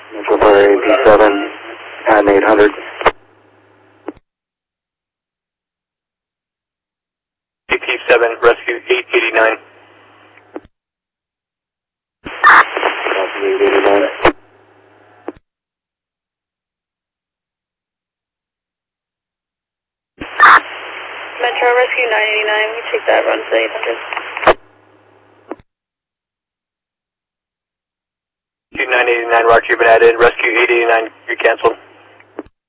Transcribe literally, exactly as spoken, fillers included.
Metro for eighty-seven and eight hundred. eighty-seven, rescue eight eighty-nine. eight eighty-nine. Metro rescue nine eighty-nine, we take that run to eight hundred. nine eighty-nine, roger, you've been added. Rescue eight eighty-nine, you're canceled.